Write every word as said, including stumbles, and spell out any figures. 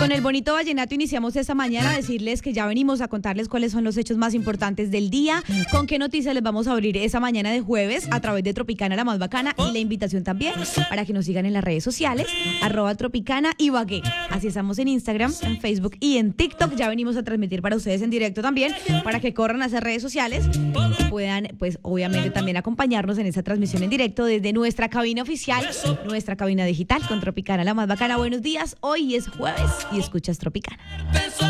con el bonito vallenato iniciamos esta mañana a decirles que ya venimos a contarles cuáles son los hechos más importantes del día, con qué noticias les vamos a abrir esa mañana de jueves a través de Tropicana la más bacana, y la invitación también para que nos sigan en las redes sociales, arroba Tropicana Ibagué. Así estamos en Instagram, en Facebook y en TikTok. Ya venimos a transmitir para ustedes en directo también, para que corran a esas redes sociales y puedan, pues obviamente también acompañarnos en esa transmisión en directo desde nuestra cabina oficial, nuestra cabina digital con Tropicana la más bacana. Buenos días, hoy es jueves y escuchas Tropicana.